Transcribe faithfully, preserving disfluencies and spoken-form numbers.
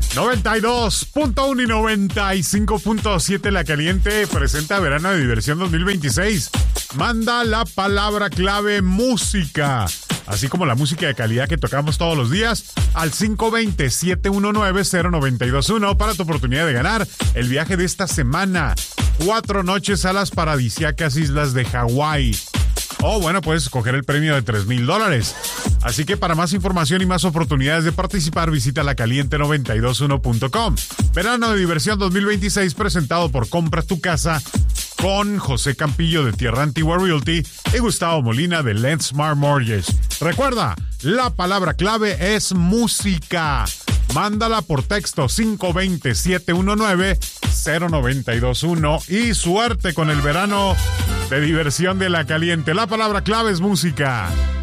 noventa y dos punto uno y noventa y cinco punto siete La Caliente presenta Verano de Diversión dos mil veintiséis. Manda la palabra clave música, así como la música de calidad que tocamos todos los días, al cinco dos cero, siete uno nueve, cero nueve dos uno para tu oportunidad de ganar el viaje de esta semana. Cuatro noches a las paradisíacas islas de Hawái. O oh, bueno, puedes escoger el premio de tres mil dólares. Así que para más información y más oportunidades de participar, visita la caliente noventa y dos uno punto com. Verano de Diversión dos mil veintiséis presentado por Compra tu Casa con José Campillo de Tierra Antigua Realty y Gustavo Molina de Lensmart Mortgage. Recuerda, la palabra clave es música. Mándala por texto cinco dos cero, siete uno nueve, cero nueve dos uno y suerte con el verano de diversión de La Caliente. La palabra clave es música.